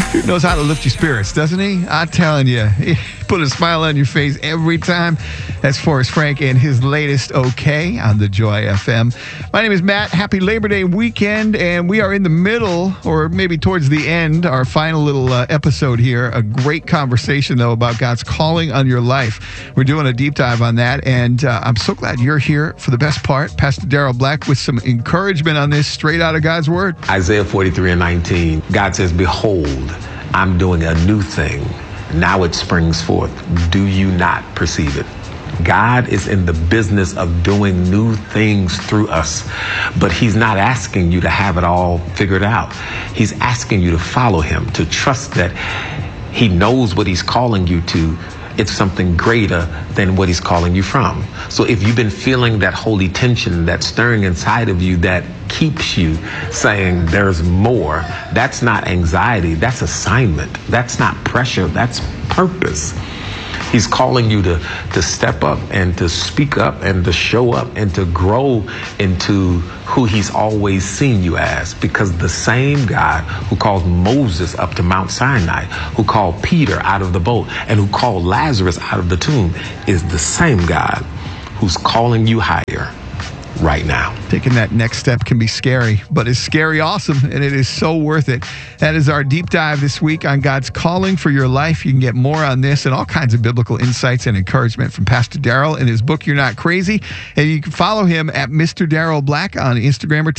He knows how to lift your spirits, doesn't he? I'm telling you, he put a smile on your face every time. That's Forrest Frank and his latest OK on the Joy FM. My name is Matt. Happy Labor Day weekend, and we are in the middle, or maybe towards the end, our final little episode here. A great conversation, though, about God's calling on your life. We're doing a deep dive on that, and I'm so glad you're here for the best part. Pastor Darrell Black with some encouragement on this straight out of God's Word. Isaiah 43:19, God says, "Behold, I'm doing a new thing. Now it springs forth. Do you not perceive it?" God is in the business of doing new things through us, but he's not asking you to have it all figured out. He's asking you to follow him, to trust that he knows what he's calling you to. It's something greater than what he's calling you from. So if you've been feeling that holy tension, that stirring inside of you that keeps you saying there's more, that's not anxiety, that's assignment. That's not pressure, that's purpose. He's calling you to step up and to speak up and to show up and to grow into who he's always seen you as. Because the same God who called Moses up to Mount Sinai, who called Peter out of the boat, and who called Lazarus out of the tomb is the same God who's calling you higher right now. Taking that next step can be scary, but it's scary awesome, and it is so worth it. That is our deep dive this week on God's calling for your life. You can get more on this and all kinds of biblical insights and encouragement from Pastor Darrell in his book, You're Not Crazy. And you can follow him at Mr. Darrell Black on Instagram or